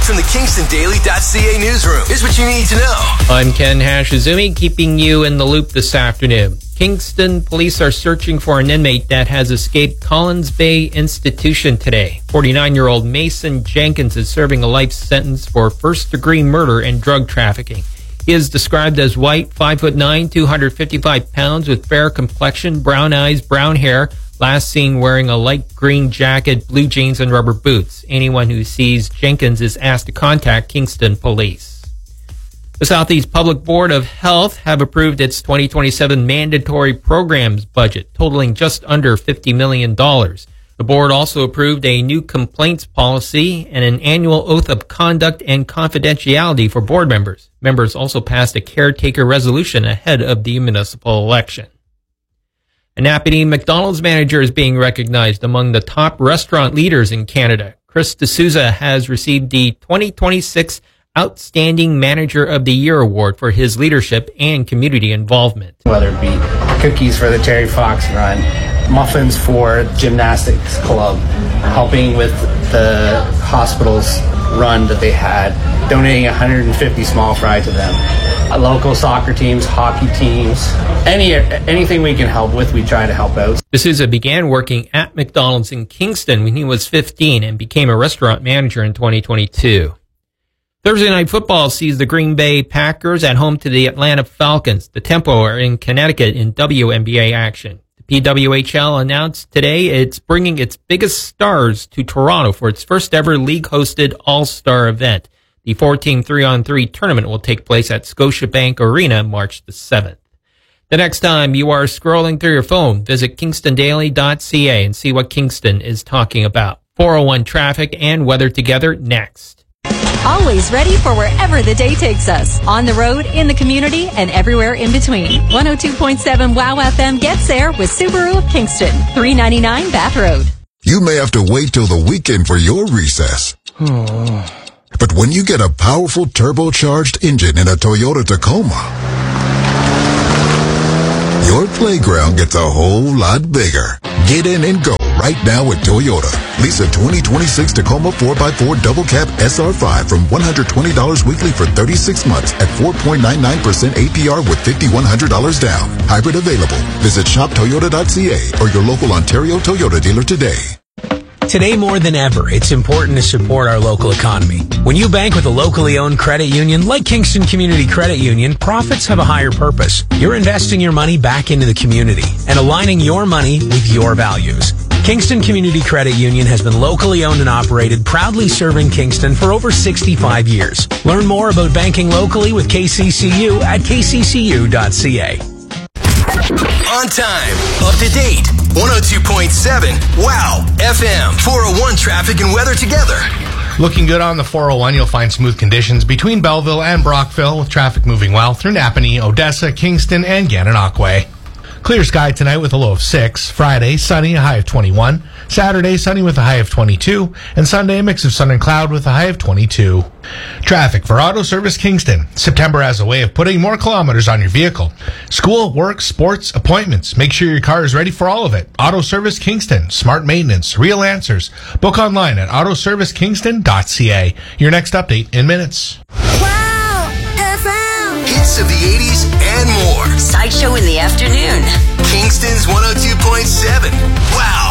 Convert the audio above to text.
Direct from the KingstonDaily.ca newsroom. Here's what you need to know. I'm Ken Hashizumi, keeping you in the loop this afternoon. Kingston police are searching for an inmate that has escaped Collins Bay Institution today. 49-year-old Mason Jenkins is serving a life sentence for first-degree murder and drug trafficking. He is described as white, 5'9", 255 pounds, with fair complexion, brown eyes, brown hair, last seen wearing a light green jacket, blue jeans, and rubber boots. Anyone who sees Jenkins is asked to contact Kingston Police. The Southeast Public Board of Health have approved its 2027 mandatory programs budget, totaling just under $50 million. The board also approved a new complaints policy and an annual oath of conduct and confidentiality for board members. Members also passed a caretaker resolution ahead of the municipal election. A Napanee McDonald's manager is being recognized among the top restaurant leaders in Canada. Chris D'Souza has received the 2026 Outstanding Manager of the Year award for his leadership and community involvement. Whether it be cookies for the Terry Fox Run, muffins for Gymnastics Club, helping with the hospital's run that they had, donating 150 small fry to them. Local soccer teams, hockey teams, anything we can help with, we try to help out. D'Souza began working at McDonald's in Kingston when he was 15 and became a restaurant manager in 2022. Thursday Night Football sees the Green Bay Packers at home to the Atlanta Falcons. The Tempo are in Connecticut in WNBA action. The PWHL announced today it's bringing its biggest stars to Toronto for its first ever league-hosted All-Star event. The 4-team 3-on-3 tournament will take place at Scotiabank Arena March the 7th. The next time you are scrolling through your phone, visit KingstonDaily.ca and see what Kingston is talking about. 401 traffic and weather together next. Always ready for wherever the day takes us. On the road, in the community, and everywhere in between. 102.7 WOW FM gets there with Subaru of Kingston. 399 Bath Road. You may have to wait till the weekend for your recess. But when you get a powerful turbocharged engine in a Toyota Tacoma, your playground gets a whole lot bigger. Get in and go right now at Toyota. Lease a 2026 Tacoma 4x4 Double Cab SR5 from $120 weekly for 36 months at 4.99% APR with $5,100 down. Hybrid available. Visit shoptoyota.ca or your local Ontario Toyota dealer today. Today more than ever, it's important to support our local economy. When you bank with a locally owned credit union like Kingston Community Credit Union, profits have a higher purpose. You're investing your money back into the community and aligning your money with your values. Kingston Community Credit Union has been locally owned and operated, proudly serving Kingston for over 65 years. Learn more about banking locally with KCCU at kccu.ca. On time, up to date, 102.7 WOW FM, 401 traffic and weather together. Looking good on the 401, you'll find smooth conditions between Belleville and Brockville with traffic moving well through Napanee, Odessa, Kingston, and Gananoque. Clear sky tonight with a low of 6. Friday, sunny, a high of 21. Saturday, sunny with a high of 22. And Sunday, a mix of sun and cloud with a high of 22. Traffic for Auto Service Kingston. September has a way of putting more kilometers on your vehicle. School, work, sports, appointments. Make sure your car is ready for all of it. Auto Service Kingston. Smart maintenance. Real answers. Book online at autoservicekingston.ca. Your next update in minutes. Wow FM. Hits of the 80s and more. Sideshow in the afternoon. Kingston's 102.7 WOW.